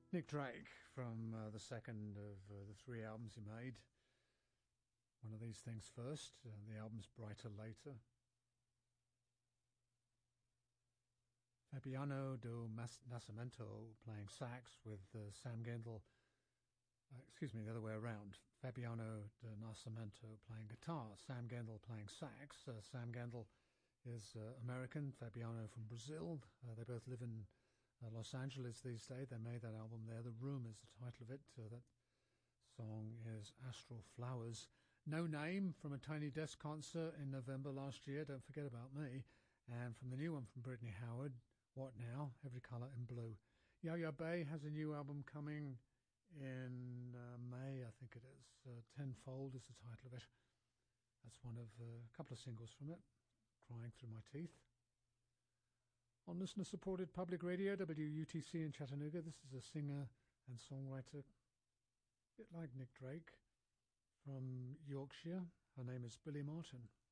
Nick Drake from the second of the three albums he made. One of these things first, the album's Brighter Later. Fabiano do Nascimento playing sax with Sam Gendel. The other way around. Fabiano do Nascimento playing guitar, Sam Gendel playing sax. Sam Gendel is American, Fabiano from Brazil. They both live in Los Angeles these days. They made that album there. The Room is the title of it. That song is Astral Flowers. No Name from a Tiny Desk concert in November last year. Don't forget about me. And from the new one from Brittany Howard, What Now? Every Colour in Blue. Yaya Bay has a new album coming in May, I think it is. Tenfold is the title of it. That's one of a couple of singles from it. Crying Through My Teeth. On listener-supported public radio, WUTC in Chattanooga, this is a singer and songwriter, a bit like Nick Drake, from Yorkshire. Her name is Billy Martin.